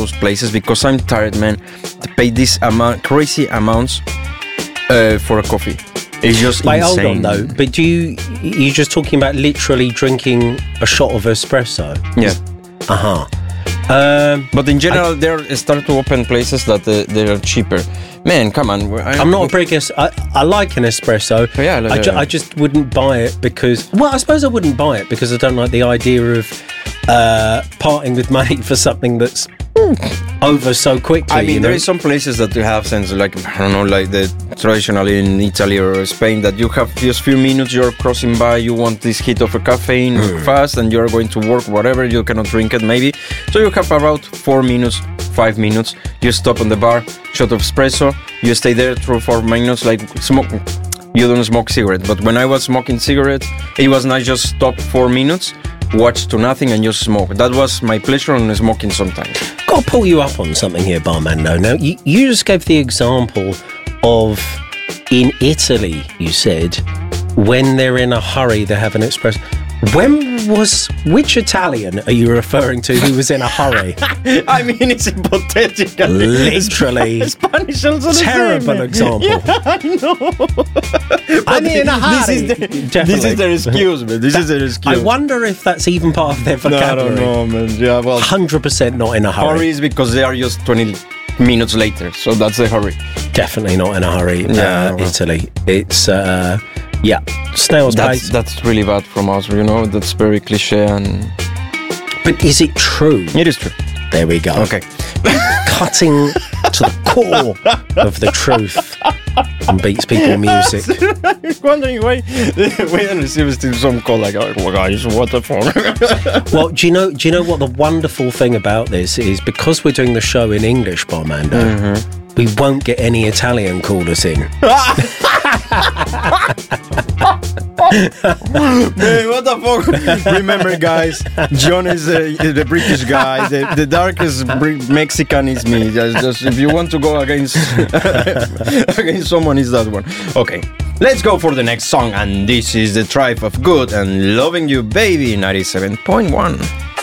those places because I'm tired, man, to pay this crazy amounts for a coffee. It's just Wait, insane. hold on though. But you're just talking about literally drinking a shot of espresso? Yeah. But in general, they start to open places that they are cheaper. Man, come on. I'm not a biggest. I like an espresso. Yeah, I just wouldn't buy it because. Well, I suppose I wouldn't buy it because I don't like the idea of parting with money for something that's over so quickly. I mean, you know? there is some places that you have sense, like, I don't know, like the traditionally in Italy or Spain, that you have just few minutes, you're crossing by, you want this hit of a caffeine fast, and you're going to work, whatever, you cannot drink it maybe. So you have about 4 minutes, 5 minutes, you stop on the bar, shot of espresso, you stay there through 4 minutes, like smoke. You don't smoke cigarette, but when I was smoking cigarette, it was nice, just stop 4 minutes, watch to nothing and just smoke. That was my pleasure on smoking sometimes. Got to pull you up on something here, Barmando. Now, you just gave the example of in Italy, you said, when they're in a hurry, they have an espresso. Which Italian are you referring to who was in a hurry? I mean, it's hypothetical. Literally. Spanish also the terrible same. example. Yeah, I know. I'm in a hurry. This is their excuse, man. This is their excuse. I wonder if that's even part of their No, I vocabulary. don't know, man. Yeah, well, 100% not in a hurry. hurry is because they are just 20 minutes later, so that's a hurry. Definitely not in a hurry. Yeah, well. Italy. It's snail's pace. That's really bad from us, you know. That's very cliche, and But is it true? it is true. There we go. Okay. Cutting to the core of the truth on Beats People Music. Wondering why we received some call like, oh guys, what the fuck? Well, do you know what the wonderful thing about this is? Because we're doing the show in English, Barmando, we won't get any Italian callers in. Man, what the fuck? Remember, guys, John is the British guy. The darkest Mexican is me. Just if you want to go against against someone, is that one. Okay, let's go for the next song, and this is the Tribe of Good and Loving You, Baby, 97.1.